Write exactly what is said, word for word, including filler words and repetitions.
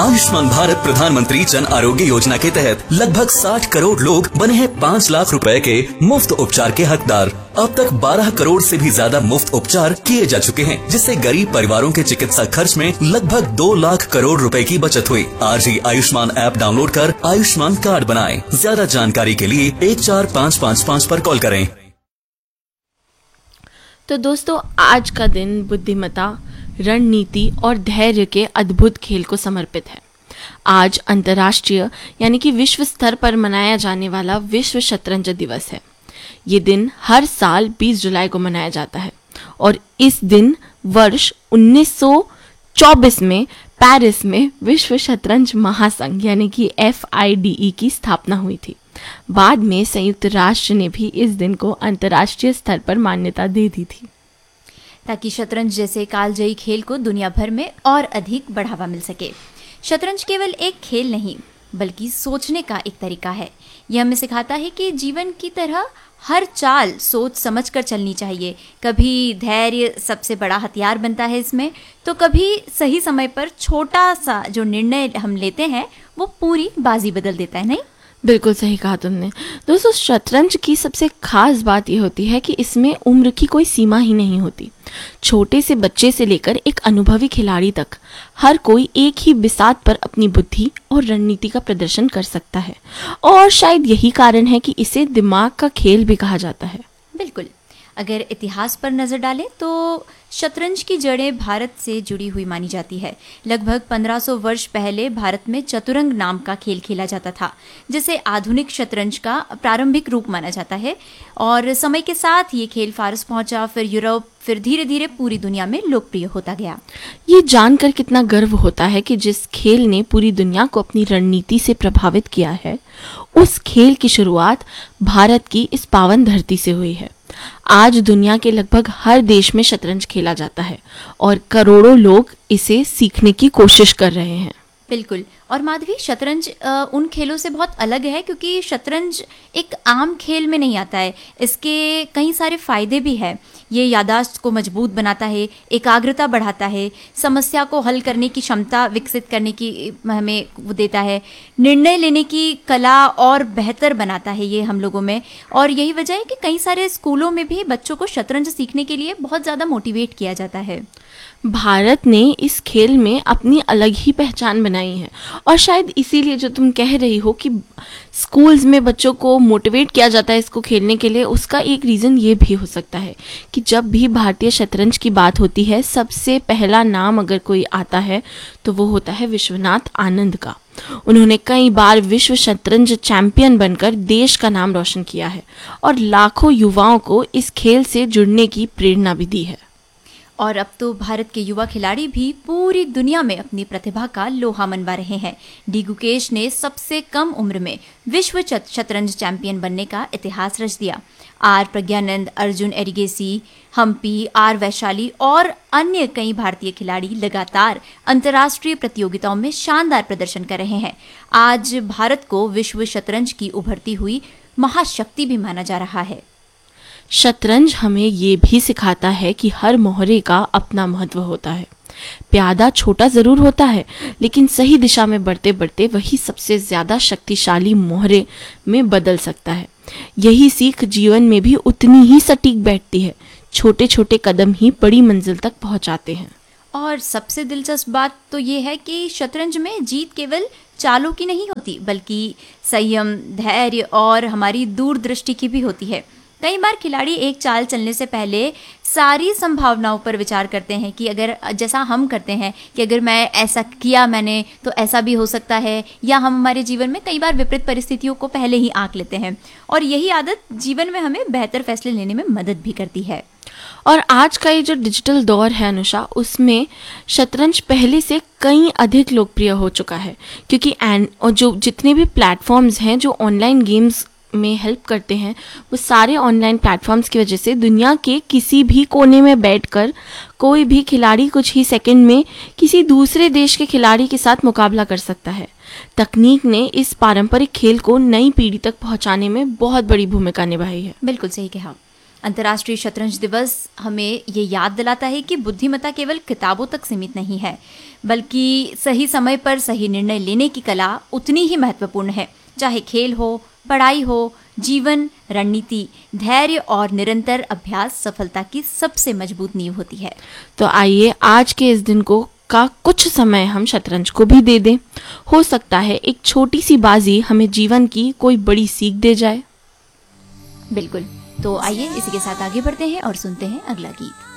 आयुष्मान भारत प्रधानमंत्री जन आरोग्य योजना के तहत लगभग साठ करोड़ लोग बने हैं पाँच लाख रुपए के मुफ्त उपचार के हकदार। अब तक बारह करोड़ से भी ज्यादा मुफ्त उपचार किए जा चुके हैं, जिससे गरीब परिवारों के चिकित्सा खर्च में लगभग दो लाख करोड़ रुपए की बचत हुई। आज ही आयुष्मान ऐप डाउनलोड कर आयुष्मान कार्ड बनाएं। ज्यादा जानकारी के लिए एक चार पाँच पाँच पाँच पर कॉल करें। तो दोस्तों, आज का दिन बुद्धिमत्ता, रणनीति और धैर्य के अद्भुत खेल को समर्पित है। आज अंतर्राष्ट्रीय यानी कि विश्व स्तर पर मनाया जाने वाला विश्व शतरंज दिवस है। ये दिन हर साल बीस जुलाई को मनाया जाता है और इस दिन वर्ष उन्नीस सौ चौबीस में पेरिस में विश्व शतरंज महासंघ यानी कि एफ आई डी ई की स्थापना हुई थी। बाद में संयुक्त राष्ट्र ने भी इस दिन को अंतर्राष्ट्रीय स्तर पर मान्यता दे दी थी, ताकि शतरंज जैसे कालजयी खेल को दुनिया भर में और अधिक बढ़ावा मिल सके। शतरंज केवल एक खेल नहीं, बल्कि सोचने का एक तरीका है। यह हमें सिखाता है कि जीवन की तरह हर चाल सोच समझ कर चलनी चाहिए। कभी धैर्य सबसे बड़ा हथियार बनता है इसमें, तो कभी सही समय पर छोटा सा जो निर्णय हम लेते हैं वो पूरी बाजी बदल देता है। नहीं, बिल्कुल सही कहा तुमने। दोस्तों, शतरंज की सबसे खास बात यह होती है कि इसमें उम्र की कोई सीमा ही नहीं होती। छोटे से बच्चे से लेकर एक अनुभवी खिलाड़ी तक हर कोई एक ही बिसात पर अपनी बुद्धि और रणनीति का प्रदर्शन कर सकता है, और शायद यही कारण है कि इसे दिमाग का खेल भी कहा जाता है। बिल्कुल। अगर इतिहास पर नजर डालें तो शतरंज की जड़ें भारत से जुड़ी हुई मानी जाती है। लगभग पंद्रह सौ वर्ष पहले भारत में चतुरंग नाम का खेल खेला जाता था, जिसे आधुनिक शतरंज का प्रारंभिक रूप माना जाता है। और समय के साथ ये खेल फारस पहुंचा, फिर यूरोप, फिर धीरे धीरे पूरी दुनिया में लोकप्रिय होता गया। ये जानकर कितना गर्व होता है कि जिस खेल ने पूरी दुनिया को अपनी रणनीति से प्रभावित किया है, उस खेल की शुरुआत भारत की इस पावन धरती से हुई है। आज दुनिया के लगभग हर देश में शतरंज खेला जाता है और करोड़ों लोग इसे सीखने की कोशिश कर रहे हैं। बिल्कुल। और माधवी, शतरंज उन खेलों से बहुत अलग है क्योंकि शतरंज एक आम खेल में नहीं आता है। इसके कई सारे फायदे भी हैं। ये याददाश्त को मजबूत बनाता है, एकाग्रता बढ़ाता है, समस्या को हल करने की क्षमता विकसित करने की हमें वो देता है, निर्णय लेने की कला और बेहतर बनाता है ये हम लोगों में। और यही वजह है कि कई सारे स्कूलों में भी बच्चों को शतरंज सीखने के लिए बहुत ज़्यादा मोटिवेट किया जाता है। भारत ने इस खेल में अपनी अलग ही पहचान बनाई है, और शायद इसीलिए जो तुम कह रही हो कि स्कूल्स में बच्चों को मोटिवेट किया जाता है इसको खेलने के लिए, उसका एक रीज़न ये भी हो सकता है कि जब भी भारतीय शतरंज की बात होती है, सबसे पहला नाम अगर कोई आता है तो वो होता है विश्वनाथ आनंद का। उन्होंने कई बार विश्व शतरंज चैंपियन बनकर देश का नाम रोशन किया है और लाखों युवाओं को इस खेल से जुड़ने की प्रेरणा भी दी है। और अब तो भारत के युवा खिलाड़ी भी पूरी दुनिया में अपनी प्रतिभा का लोहा मनवा रहे हैं। डी गुकेश ने सबसे कम उम्र में विश्व शतरंज चैंपियन बनने का इतिहास रच दिया। आर प्रज्ञानंद, अर्जुन एरिगेसी, हम्पी, आर वैशाली और अन्य कई भारतीय खिलाड़ी लगातार अंतर्राष्ट्रीय प्रतियोगिताओं में शानदार प्रदर्शन कर रहे हैं। आज भारत को विश्व शतरंज की उभरती हुई महाशक्ति भी माना जा रहा है। शतरंज हमें ये भी सिखाता है कि हर मोहरे का अपना महत्व होता है। प्यादा छोटा जरूर होता है, लेकिन सही दिशा में बढ़ते बढ़ते वही सबसे ज्यादा शक्तिशाली मोहरे में बदल सकता है। यही सीख जीवन में भी उतनी ही सटीक बैठती है। छोटे छोटे कदम ही बड़ी मंजिल तक पहुंचाते हैं। और सबसे दिलचस्प बात तो ये है कि शतरंज में जीत केवल चालों की नहीं होती, बल्कि संयम, धैर्य और हमारी दूरदृष्टि की भी होती है। कई बार खिलाड़ी एक चाल चलने से पहले सारी संभावनाओं पर विचार करते हैं कि अगर, जैसा हम करते हैं कि अगर मैं ऐसा किया मैंने तो ऐसा भी हो सकता है, या हम हमारे जीवन में कई बार विपरीत परिस्थितियों को पहले ही आंक लेते हैं। और यही आदत जीवन में हमें बेहतर फैसले लेने में मदद भी करती है। और आज का ये जो डिजिटल दौर है अनुषा, उसमें शतरंज पहले से कई अधिक लोकप्रिय हो चुका है, क्योंकि एंड और जो जितने भी प्लेटफॉर्म्स हैं जो ऑनलाइन गेम्स में हेल्प करते हैं, वो सारे ऑनलाइन प्लेटफॉर्म्स की वजह से दुनिया के किसी भी कोने में बैठकर कोई भी खिलाड़ी कुछ ही सेकंड में किसी दूसरे देश के खिलाड़ी के साथ मुकाबला कर सकता है। तकनीक ने इस पारंपरिक खेल को नई पीढ़ी तक पहुंचाने में बहुत बड़ी भूमिका निभाई है। बिल्कुल सही कहा। अंतर्राष्ट्रीय शतरंज दिवस हमें ये याद दिलाता है कि बुद्धिमत्ता केवल किताबों तक सीमित नहीं है, बल्कि सही समय पर सही निर्णय लेने की कला उतनी ही महत्वपूर्ण है। चाहे खेल हो, पढ़ाई हो, जीवन, रणनीति, धैर्य और निरंतर अभ्यास सफलता की सबसे मजबूत नींव होती है। तो आइए आज के इस दिन को का कुछ समय हम शतरंज को भी दे दें। हो सकता है एक छोटी सी बाजी हमें जीवन की कोई बड़ी सीख दे जाए। बिल्कुल। तो आइए इसी के साथ आगे बढ़ते हैं और सुनते हैं अगला गीत।